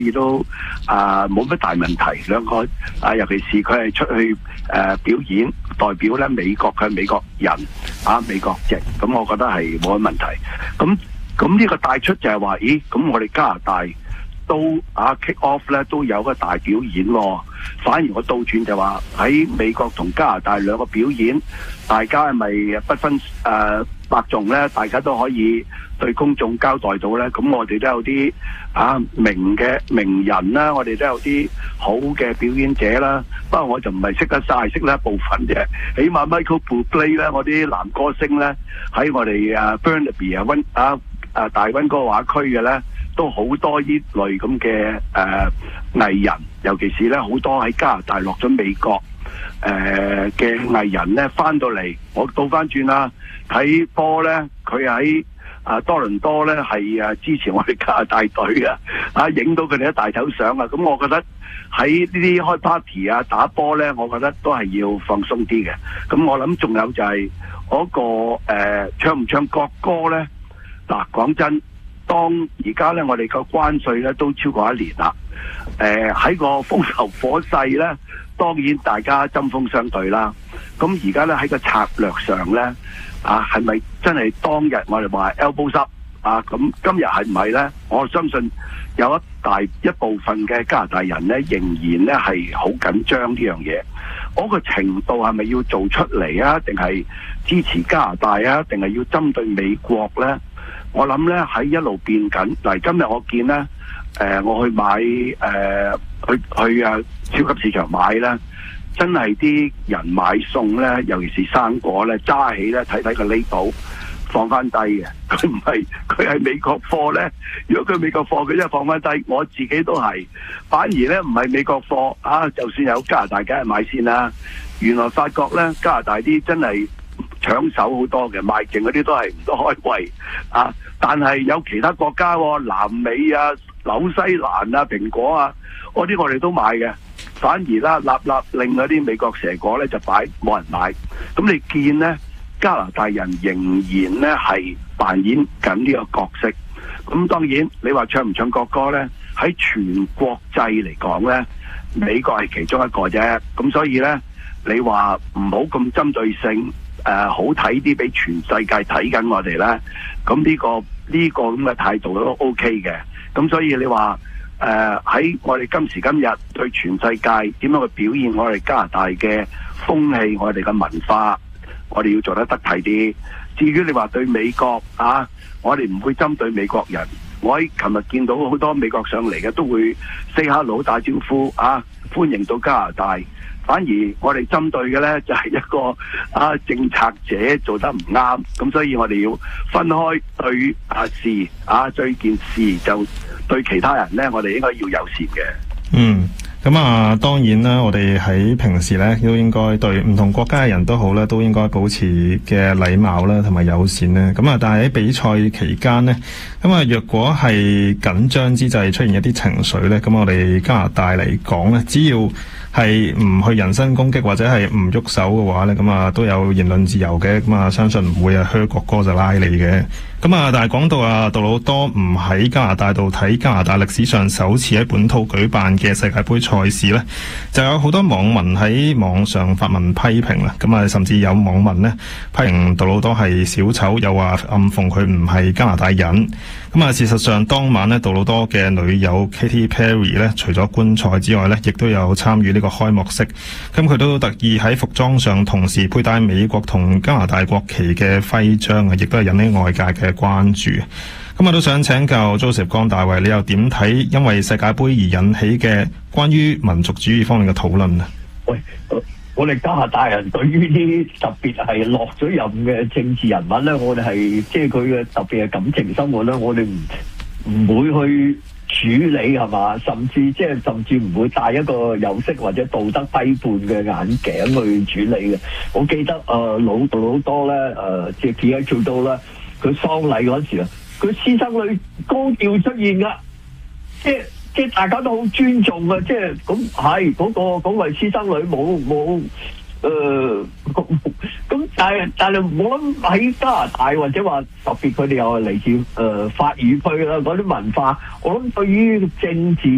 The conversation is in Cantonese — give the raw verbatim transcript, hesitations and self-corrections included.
亦都啊冇乜大問題，兩個啊，尤其是佢係出去誒、呃、表演，代表咧美國，佢係美國人啊，美國籍，咁我覺得係冇乜問題。咁咁呢個帶出就係話，咦？咁我哋加拿大都啊 kick off 咧都有個大表演喎、哦。反而我倒轉就話喺美國同加拿大兩個表演，大家係咪不分誒、呃、伯仲咧？大家都可以對公眾交代到咧。咁我哋都有啲啊名嘅名人啦，我哋都有啲好嘅表演者啦。不過我就唔係識得晒，識得一部分啫。起碼 Michael Bublé 咧，我啲男歌星咧喺我哋啊 Burnaby 啊溫啊啊大溫哥華區嘅咧，都好多呢類咁嘅誒藝人，尤其是咧好多喺加拿大落咗美國誒嘅藝人咧翻到嚟，我倒翻轉啦睇波咧，佢喺啊多倫多咧係啊支持我哋加拿大隊啊，啊影到佢哋一大頭相啊，咁我覺得喺呢啲開 party 啊打波咧，我覺得都係要放鬆啲嘅。咁我諗仲有就係嗰個誒唱唔唱國歌咧？嗱，講真。當而家咧，我哋個關稅咧都超過一年啦。誒、呃、喺個風頭火勢咧，當然大家針鋒相對啦。咁而家咧喺個策略上咧，啊係咪真係當日我哋話 elbow up 啊？咁今日係唔係咧？我相信有一大一部分嘅加拿大人咧，仍然咧係好緊張呢樣嘢。嗰、那個程度係咪要做出嚟啊？定係支持加拿大啊？定係要針對美國咧？我諗咧喺一路變緊，嗱今日我見咧，誒、呃、我去買誒、呃、去去啊超級市場買咧，真係啲人買餸咧，尤其是生果咧，揸起咧睇睇個 label 放翻低嘅，佢唔係佢係美國貨咧。如果佢美國貨，佢一放翻低，我自己都係。反而咧唔係美國貨啊，就算有加拿大梗係買先啦。原來發覺咧加拿大啲真係搶手好多嘅，賣剩嗰啲都係唔多開胃啊！但係有其他國家、哦，南美啊、紐西蘭啊、蘋果啊，嗰啲我哋都買嘅。反而啦，立立令嗰啲美國蛇果咧就擺冇人買。咁你見呢，加拿大人仍然咧係扮演緊呢個角色。咁當然你話唱唔唱國歌咧，喺全國際嚟講咧，美國係其中一個啫。咁所以咧，你話唔好咁針對性。誒、呃、好睇啲俾全世界睇緊我哋咧，咁呢、呢個呢、呢個咁嘅態度都 OK 嘅。咁所以你話誒喺我哋今時今日對全世界點樣去表現我哋加拿大嘅風氣、我哋嘅文化，我哋要做得得體啲。至於你話對美國啊，我哋唔會針對美國人。我喺琴日見到好多美國上嚟嘅都會 say hello 打招呼啊，歡迎到加拿大。反而我哋針對嘅呢，就係、是、一個啊政策者做得唔啱，咁所以我哋要分開對啊事啊對件事，就對其他人呢，我哋應該要友善嘅。 嗯。咁啊，當然啦，我哋喺平時咧都應該對唔同國家嘅人都好咧，都應該保持嘅禮貌啦，同埋友善咧。咁啊，但係喺比賽期間呢，咁啊，若果係緊張之際出現一啲情緒咧，咁我哋加拿大嚟講咧，只要係唔去人身攻擊或者係唔喐手嘅話咧，咁啊都有言論自由嘅，咁啊相信唔會啊噓國歌就拉你嘅。咁啊，但係講到啊杜魯多唔喺加拿大度睇加拿大歷史上首次喺本土舉辦嘅世界盃賽事呢，就有好多網民喺網上發文批評啦。咁啊，甚至有網民呢批評杜魯多係小丑，又話暗諷佢唔係加拿大人。咁啊，事實上當晚呢，杜魯多嘅女友 Katy Perry 呢，除咗觀賽之外呢，亦都有參與呢個開幕式。咁佢都特意喺服裝上同時佩戴美國同加拿大國旗嘅徽章啊，亦都係引起外界嘅關注。咁我都想請教 Joseph 江大衛，你又點睇因為世界盃而引起嘅關於民族主義方面嘅討論呢？ 喂，我哋加拿大人對於啲特別係落咗任嘅政治人物咧，我哋係即係佢嘅特別嘅感情生活咧，我哋唔唔會去處理係嘛，甚至即係甚至唔會戴一個有色或者道德批判嘅眼鏡去處理嘅。我記得誒、呃、老杜魯多咧誒，即係企喺做到啦，佢喪禮嗰時啊，佢師生女高調出現噶，即係即係大家都好尊重啊，即係咁係嗰個嗰位師生女冇冇誒咁，但係但係我諗喺加拿大或者話特別佢哋又係嚟自誒法語區啦嗰啲文化，我諗對於政治